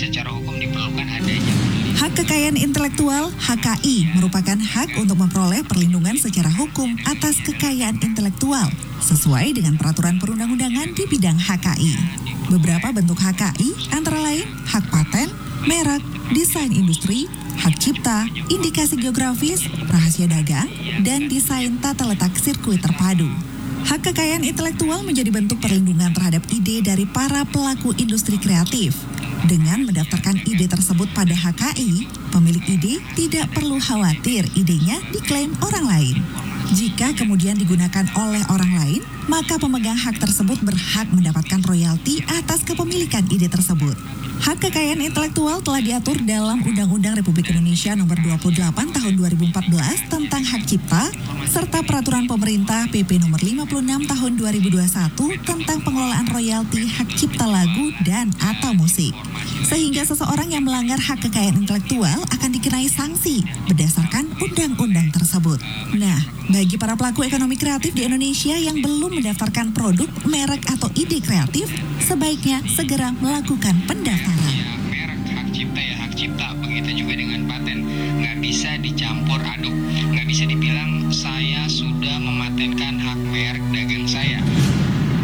secara hukum diperlukan adanya. Hak kekayaan intelektual (HKI) merupakan hak untuk memperoleh perlindungan secara hukum atas kekayaan intelektual sesuai dengan peraturan perundang-undangan di bidang HKI. Beberapa bentuk HKI antara lain hak paten, merek, desain industri, hak cipta, indikasi geografis, rahasia dagang, dan desain tata letak sirkuit terpadu. Hak kekayaan intelektual menjadi bentuk perlindungan terhadap ide dari para pelaku industri kreatif. Dengan mendaftarkan ide tersebut pada HKI, pemilik ide tidak perlu khawatir idenya diklaim orang lain. Jika kemudian digunakan oleh orang lain, maka pemegang hak tersebut berhak mendapatkan royalti atas kepemilikan ide tersebut. Hak kekayaan intelektual telah diatur dalam Undang-Undang Republik Indonesia Nomor 28 Tahun 2014 tentang Hak Cipta, serta Peraturan Pemerintah PP Nomor 56 Tahun 2021 tentang pengelolaan royalti hak cipta lagu dan atau musik. Sehingga seseorang yang melanggar hak kekayaan intelektual akan dikenai sanksi berdasarkan undang-undang tersebut. Nah, bagi para pelaku ekonomi kreatif di Indonesia yang belum mendaftarkan produk, merek, atau ide kreatif, sebaiknya segera melakukan pendaftaran. Ya, merek, hak cipta, begitu juga dengan paten. Nggak bisa dicampur aduk, nggak bisa dibilang saya sudah mematenkan hak merek dagang saya.